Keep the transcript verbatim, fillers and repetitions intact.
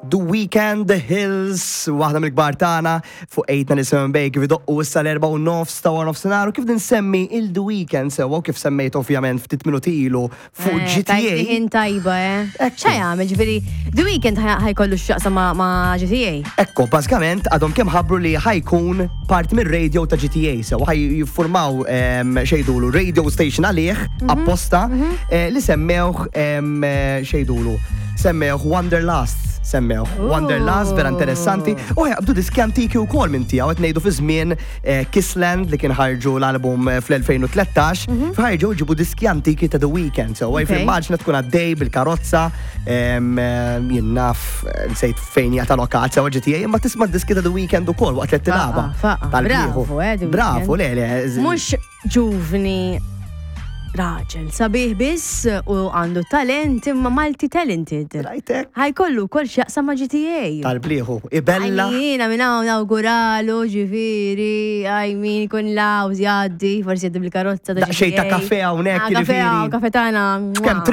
The Weeknd, The Hills, waħda mill-kbar tagħna fuq ejtna nisimgħu bej kif idoqqu issa l-erba' u nofs ta' nofsinhar u kif ninsemmi il-The Weeknd sewwa kif semmejt ovvjament ftit minuti ilu fuq G T A. Tajn tajba, eh. Xa jagħmel ġifieri The Weeknd ħajkollu x'jaqsam ma' G T A. Ekku, bażikament għadhom kemm ħabbru li ħajkun parti mir-radio ta' G T A sewwa ħaj jiffurmaw xejdulu radio station għalih apposta li semmewh xejdulu semmewh Wanderlust. Semmew. Wanderlust, vera interessanti. U għabdu diski antiki u kol minn tijaw, għet nejdu fi żmien Kissland li kien ħarġu l-album fl-elfejn u tlettax, ħarġu ġibu diski antiki ta' The Weeknd. So, għaj fil-maġna tkun għaddej bil-karozza, jinnaf, nsejt fejn jgħata lokat, sewa G T A, imma tisma diski ta' The Weeknd u kol, waqt l-tilaba. Bravo, eh, Bravo, le, le. Mux ġuvni raġel, sabiħ biss u għandu talent imma multi-talented. Rajtek. Ħajkollu kol xaqsa ma' G T A. Tal-bliħu, ibella. Għajjina minna nawguralu, ġifiri, għajmin kun law, jaddi, forsi jaddi bil-karozza ta' G T A. Xej ta' kafe għawnek, Kafe għaw, kafe tana.